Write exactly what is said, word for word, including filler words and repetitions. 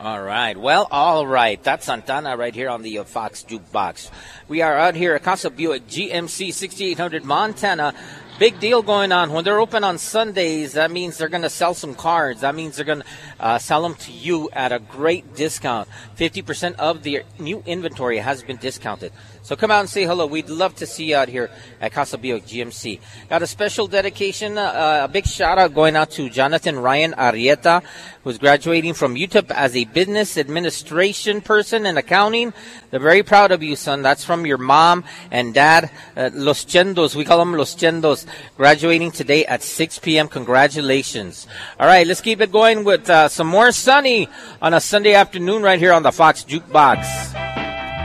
All right. Well, all right. That's Santana right here on the uh, Fox Jukebox. We are out here at Casa Buick G M C sixty-eight hundred Montana. Big deal going on. When they're open on Sundays, that means they're going to sell some cars. That means they're going to uh, sell them to you at a great discount. fifty percent of the new inventory has been discounted. So come out and say hello. We'd love to see you out here at Casa Buick G M C. Got a special dedication, uh, a big shout out going out to Jonathan Ryan Arrieta, who's graduating from U T E P as a business administration person in accounting. They're very proud of you, son. That's from your mom and dad, uh, Los Chendos. We call them Los Chendos, graduating today at six p.m. Congratulations. All right, let's keep it going with uh, some more Sunny on a Sunday afternoon right here on the Fox Jukebox.